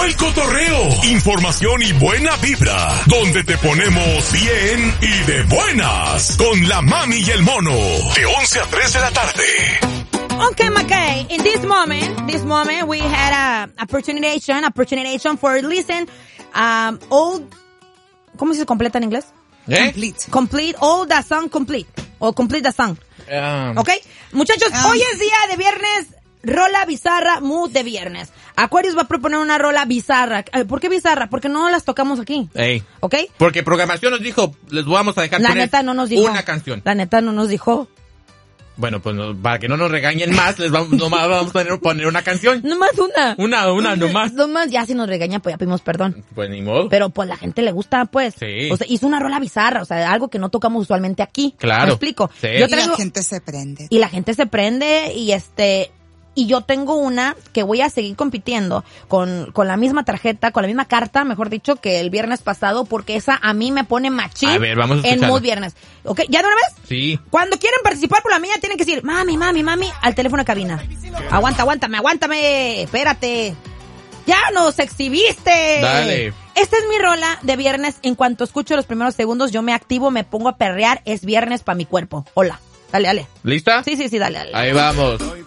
el cotorreo, información y buena vibra, donde te ponemos bien y de buenas, con la mami y el mono, de 11 a 3 de la tarde. Okay, McKay, in this moment we had a opportunity for listen, old, ¿cómo se completa en inglés? Complete, all the song complete, o complete the song. Okay, muchachos, hoy es día de viernes, rola bizarra, mood de viernes. Aquarius va a proponer una rola bizarra. ¿Por qué bizarra? Porque no las tocamos aquí. ¿Ok? Porque programación nos dijo, les vamos a dejar la poner neta no nos dijo una canción. La neta no nos dijo. Bueno, pues para que no nos regañen más, nomás vamos a poner una canción. Nomás una. Una nomás. Nomás, ya si nos regañan, pues ya pedimos perdón. Pues ni modo. Pero pues la gente le gusta, pues. Sí. O sea, hizo una rola bizarra, o sea, algo que no tocamos usualmente aquí. Claro. ¿Me explico? Sí. Yo Y la gente se prende. Y la gente se prende y yo tengo una que voy a seguir compitiendo con la misma tarjeta, con la misma carta, mejor dicho, que el viernes pasado, porque esa a mí me pone machín. A ver, vamos a en escucharla. mood viernes. ¿Ok? ¿Ya de una vez? Sí. Cuando quieran participar por la mía, tienen que decir, mami, al teléfono de cabina. Aguántame, espérate. ¡Ya nos exhibiste! Dale. Esta es mi rola de viernes. En cuanto escucho los primeros segundos, yo me activo, me pongo a perrear. Es viernes para mi cuerpo. Hola. Dale. ¿Lista? Sí, dale. Ahí vamos.